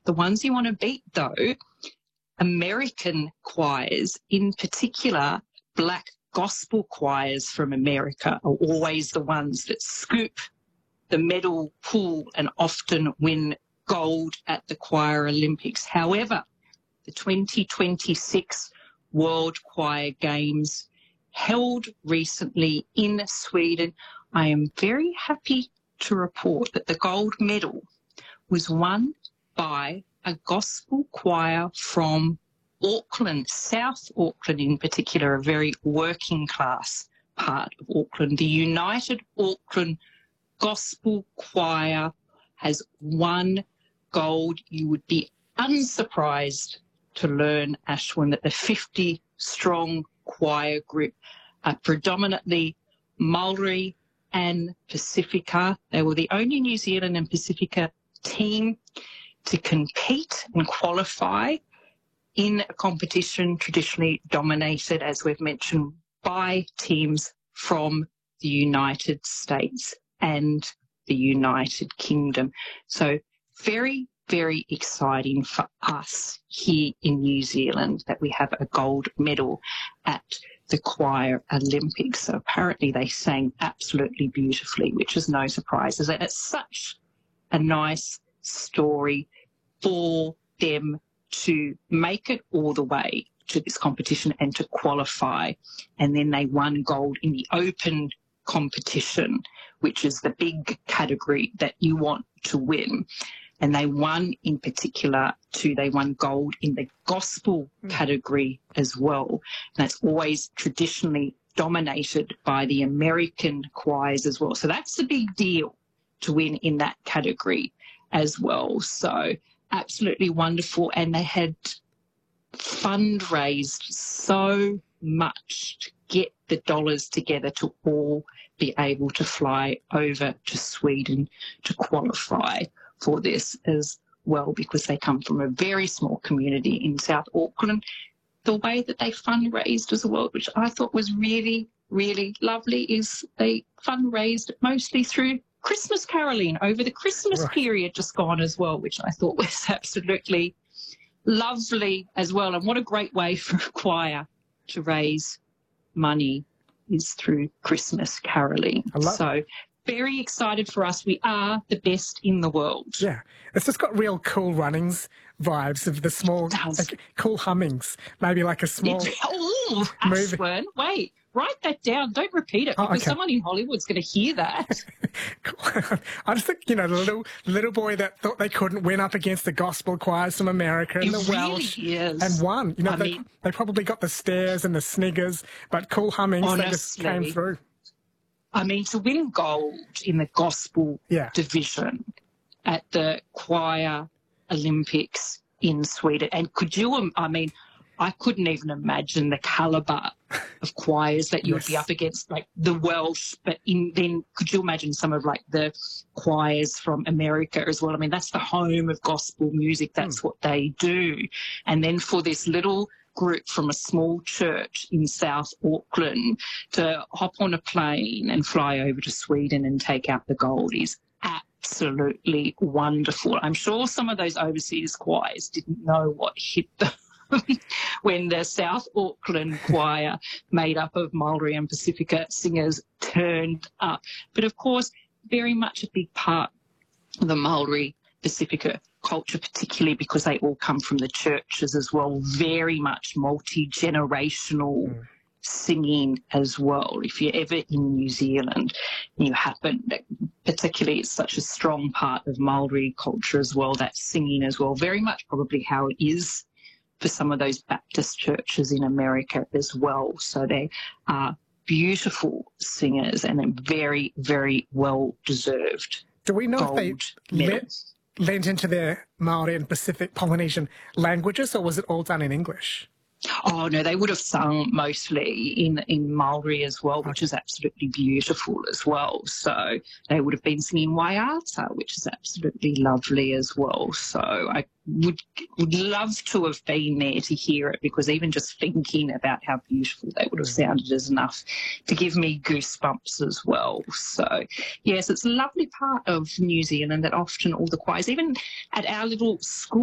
The ones you want to beat, though, American choirs, in particular, black gospel choirs from America, are always the ones that scoop the medal pool and often win gold at the Choir Olympics. However, the 2026 World Choir Games held recently in Sweden, I am very happy to report that the gold medal was won by a gospel choir from Auckland, South Auckland in particular, a very working class part of Auckland. The United Auckland Gospel Choir has won gold. You would be unsurprised to learn, Ashwin, that the 50-strong choir group are predominantly Maori and Pacifica. They were the only New Zealand and Pacifica team to compete and qualify in a competition traditionally dominated, as we've mentioned, by teams from the United States and the United Kingdom. So very, very exciting for us here in New Zealand that we have a gold medal at the Choir Olympics. So apparently they sang absolutely beautifully, which is no surprise. And it's such a nice story for them to make it all the way to this competition and to qualify. And then they won gold in the open competition, which is the big category that you want to win. And they won in particular they won gold in the gospel category as well. And that's always traditionally dominated by the American choirs as well. So that's a big deal to win in that category as well. So absolutely wonderful. And they had fundraised so much to get the dollars together to all be able to fly over to Sweden to qualify for this as well, because they come from a very small community in South Auckland. The way that they fundraised as well, which I thought was really, really lovely, is they fundraised mostly through Christmas caroling over the Christmas period just gone as well, which I thought was absolutely lovely as well. And what a great way for a choir to raise money is through Christmas caroling. So very excited for us. We are the best in the world. Yeah. It's just got real Cool Runnings vibes of the small, like, Cool Hummings, maybe like a small Ashwin, wait, write that down. Don't repeat it, because someone in Hollywood's going to hear that. I just think, the little boy that thought they couldn't win up against the gospel choirs from America and the Welsh and won. They probably got the stares and the sniggers, but Cool Hummings, honestly, they just came through. I mean, to win gold in the gospel division at the Choir Olympics in Sweden, and I couldn't even imagine the calibre of choirs that you would be up against, like the Welsh, but then could you imagine some of like the choirs from America as well? I mean, that's the home of gospel music. That's what they do. And then for this little group from a small church in South Auckland to hop on a plane and fly over to Sweden and take out the gold is absolutely wonderful. I'm sure some of those overseas choirs didn't know what hit them when the South Auckland choir, made up of Maori and Pacifica singers, turned up. But of course, very much a big part of the Maori Pacifica culture, particularly because they all come from the churches as well, very much multi-generational singing as well. If you're ever in New Zealand, particularly it's such a strong part of Maori culture as well, that singing as well, very much probably how it is for some of those Baptist churches in America as well. So they are beautiful singers and very, very well deserved. Do we know if they lent into their Maori and Pacific Polynesian languages, or was it all done in English? Oh, no, they would have sung mostly in Maori as well, which is absolutely beautiful as well. So they would have been singing Waiata, which is absolutely lovely as well. So I would love to have been there to hear it, because even just thinking about how beautiful they would have sounded is enough to give me goosebumps as well. So, yes, it's a lovely part of New Zealand that often all the choirs, even at our little school,